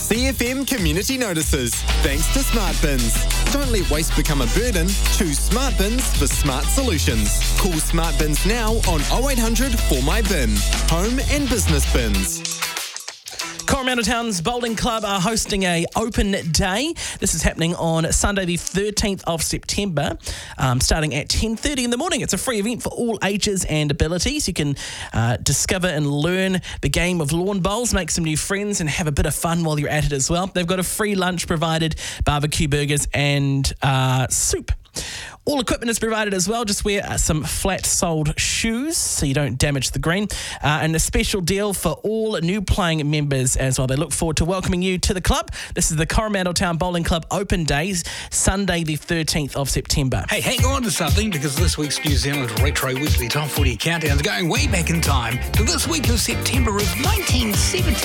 CFM Community Notices. Thanks to Smart Bins. Don't let waste become a burden. Choose Smart Bins for smart solutions. Call Smart Bins now on 0800 4MyBin. Home and business bins. Coromandel Town's Bowling Club are hosting a open day. This is happening on Sunday the 13th of September, starting at 10:30 in the morning. It's a free event for all ages and abilities. You can discover and learn the game of lawn bowls, make some new friends and have a bit of fun while you're at it as well. They've got a free lunch provided, barbecue burgers and soup. All equipment is provided as well. Just wear some flat-soled shoes so you don't damage the green. And a special deal for all new playing members as well. They look forward to welcoming you to the club. This is the Coromandel Town Bowling Club Open Days, Sunday the 13th of September. Hey, hang on to something, because this week's New Zealand Retro Weekly Top 40 Countdown is going way back in time to this week of September of 1970.